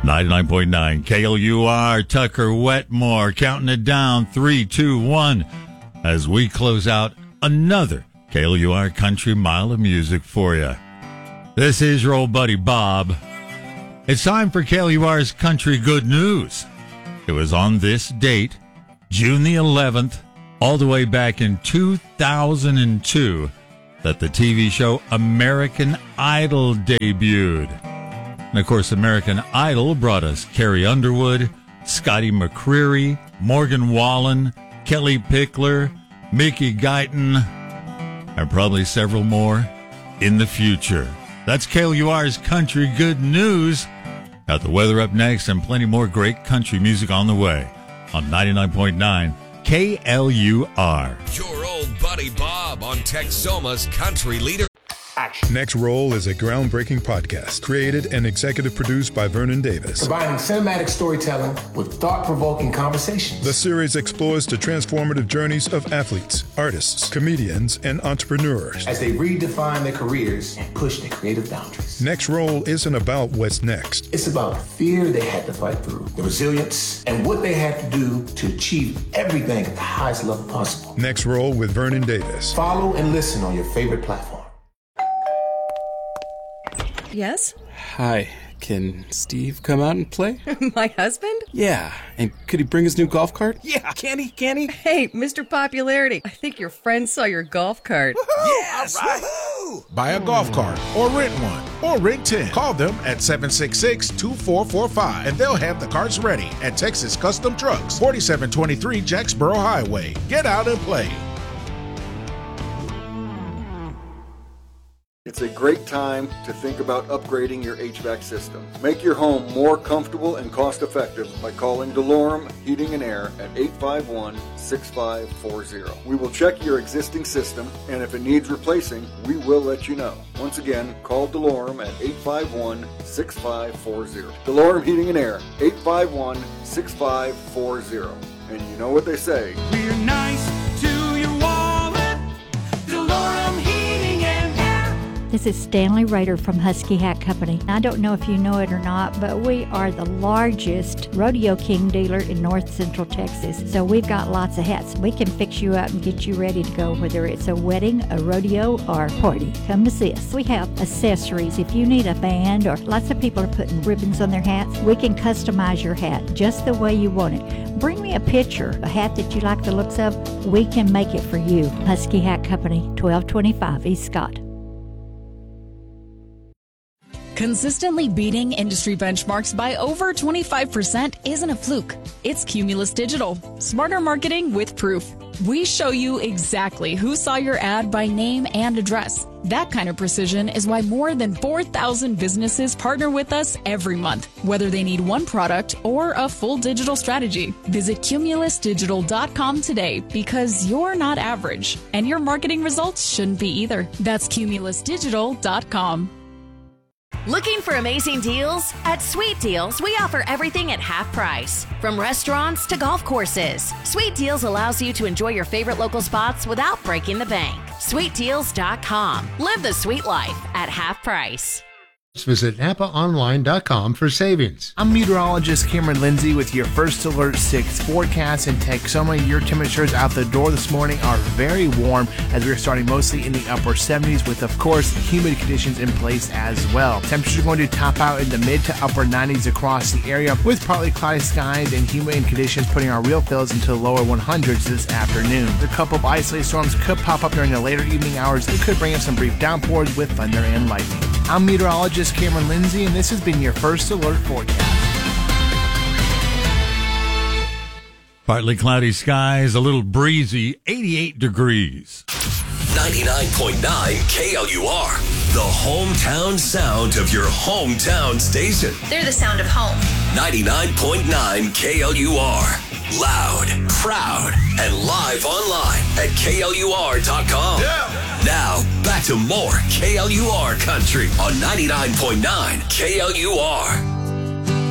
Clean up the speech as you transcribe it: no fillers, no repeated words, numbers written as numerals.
99.9 KLUR, Tucker Wetmore, counting it down, 3, 2, 1, as we close out another KLUR Country Mile of Music for you. This is your old buddy Bob. It's time for KLUR's Country Good News. It was on this date, June the 11th, all the way back in 2002, that the TV show American Idol debuted. And, of course, American Idol brought us Carrie Underwood, Scotty McCreery, Morgan Wallen, Kelly Pickler, Mickey Guyton, and probably several more in the future. That's KLUR's Country Good News. Got the weather up next and plenty more great country music on the way on 99.9 KLUR. Your old buddy Bob on Texoma's Country Leader. Action. Next Roll is a groundbreaking podcast created and executive produced by Vernon Davis. Combining cinematic storytelling with thought-provoking conversations. The series explores the transformative journeys of athletes, artists, comedians, and entrepreneurs as they redefine their careers and push their creative boundaries. Next Roll isn't about what's next. It's about the fear they had to fight through, the resilience, and what they had to do to achieve everything at the highest level possible. Next Roll with Vernon Davis. Follow and listen on your favorite platform. Yes? Hi, can Steve come out and play? My husband? Yeah, and could he bring his new golf cart? Yeah, can he? Hey, Mr. Popularity, I think your friend saw your golf cart. Woo-hoo! Yes! All right. Woo-hoo! Buy a golf cart or rent one or rent 10. Call them at 766-2445 and they'll have the carts ready at Texas Custom Trucks, 4723 Jacksboro Highway. Get out and play. It's a great time to think about upgrading your HVAC system. Make your home more comfortable and cost-effective by calling DeLorme Heating and Air at 851-6540. We will check your existing system, and if it needs replacing, we will let you know. Once again, call DeLorme at 851-6540. DeLorme Heating and Air, 851-6540. And you know what they say. We're nice to your wallet. DeLorme Heating and Air. This is Stanley Rader from Husky Hat Company. I don't know if you know it or not, but we are the largest Rodeo King dealer in North Central Texas. So we've got lots of hats. We can fix you up and get you ready to go, whether it's a wedding, a rodeo, or a party. Come to see us. We have accessories. If you need a band, or lots of people are putting ribbons on their hats, we can customize your hat just the way you want it. Bring me a picture, a hat that you like the looks of. We can make it for you. Husky Hat Company, 1225 East Scott. Consistently beating industry benchmarks by over 25% isn't a fluke. It's Cumulus Digital. Smarter marketing with proof. We show you exactly who saw your ad by name and address. That kind of precision is why more than 4,000 businesses partner with us every month, whether they need one product or a full digital strategy. Visit cumulusdigital.com today, because you're not average, and your marketing results shouldn't be either. That's cumulusdigital.com. Looking for amazing deals? At Sweet Deals, we offer everything at half price, from restaurants to golf courses. Sweet Deals allows you to enjoy your favorite local spots without breaking the bank. SweetDeals.com. Live the sweet life at half price. Visit NapaOnline.com for savings. I'm meteorologist Cameron Lindsay with your First Alert 6 forecast in Texoma. Your temperatures out the door this morning are very warm, as we're starting mostly in the upper 70s with, of course, humid conditions in place as well. Temperatures are going to top out in the mid to upper 90s across the area, with partly cloudy skies and humid conditions putting our real feels into the lower 100s this afternoon. A couple of isolated storms could pop up during the later evening hours that could bring us some brief downpours with thunder and lightning. I'm meteorologist Cameron Lindsay, and this has been your First Alert forecast. Partly cloudy skies, a little breezy, 88 degrees. 99.9 KLUR, the hometown sound of your hometown station. They're the sound of home. 99.9 KLUR. Loud, proud, and live online at KLUR.com. Yeah. Now, back to more KLUR Country on 99.9 KLUR.